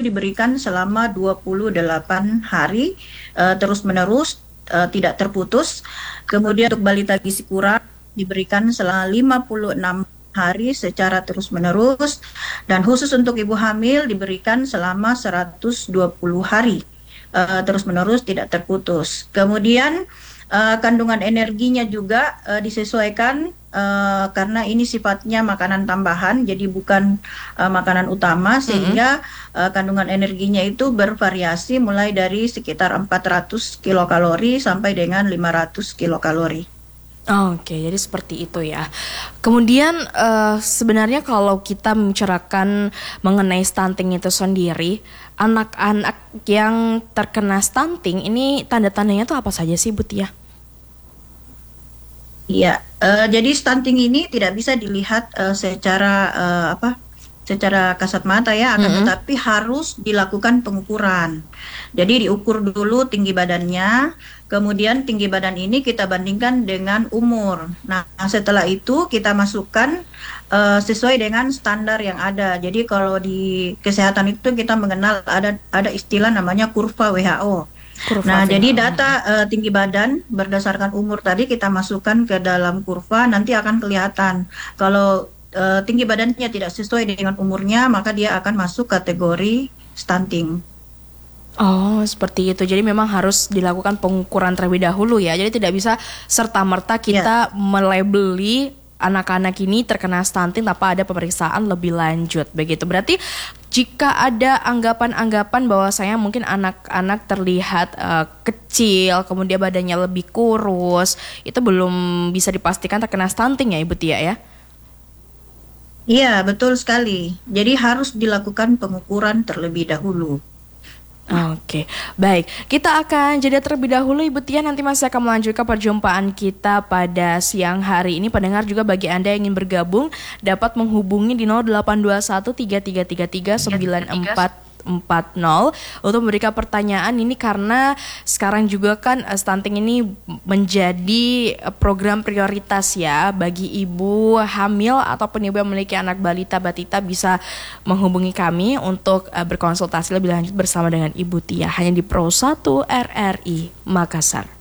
diberikan selama 28 hari terus-menerus, tidak terputus. Kemudian untuk balita gizi kurang diberikan selama 56 hari secara terus-menerus, dan khusus untuk ibu hamil diberikan selama 120 hari terus-menerus tidak terputus. Kemudian kandungan energinya juga disesuaikan karena ini sifatnya makanan tambahan, jadi bukan makanan utama, sehingga kandungan energinya itu bervariasi mulai dari sekitar 400 kilokalori sampai dengan 500 kilokalori. Oke, jadi seperti itu ya. Kemudian sebenarnya kalau kita membicarakan mengenai stunting itu sendiri, anak-anak yang terkena stunting ini tanda-tandanya itu apa saja sih, Bu Tia? Iya, jadi stunting ini tidak bisa dilihat secara kasat mata ya, akan tetapi harus dilakukan pengukuran. Jadi diukur dulu tinggi badannya, kemudian tinggi badan ini kita bandingkan dengan umur. Nah, setelah itu kita masukkan sesuai dengan standar yang ada. Jadi kalau di kesehatan itu kita mengenal ada istilah namanya kurva WHO. Nah, jadi data tinggi badan berdasarkan umur tadi kita masukkan ke dalam kurva, nanti akan kelihatan. Kalau tinggi badannya tidak sesuai dengan umurnya, maka dia akan masuk kategori stunting. Oh, seperti itu. Jadi memang harus dilakukan pengukuran terlebih dahulu ya. Jadi tidak bisa serta-merta kita melabeli anak-anak ini terkena stunting tanpa ada pemeriksaan lebih lanjut. Begitu. Berarti jika ada anggapan-anggapan bahwa saya mungkin anak-anak terlihat kecil, kemudian badannya lebih kurus, itu belum bisa dipastikan terkena stunting ya, Ibu Tia ya? Iya, betul sekali. Jadi harus dilakukan pengukuran terlebih dahulu. Oke, baik. Kita akan jeda terlebih dahulu, Ibu Tia. Nanti masih akan melanjutkan perjumpaan kita pada siang hari ini. Pendengar juga bagi Anda yang ingin bergabung dapat menghubungi di 0821 3333 9440 untuk memberikan pertanyaan ini, karena sekarang juga kan stunting ini menjadi program prioritas ya bagi ibu hamil ataupun ibu yang memiliki anak balita-batita. Bisa menghubungi kami untuk berkonsultasi lebih lanjut bersama dengan Ibu Tia hanya di Pro 1 RRI Makassar.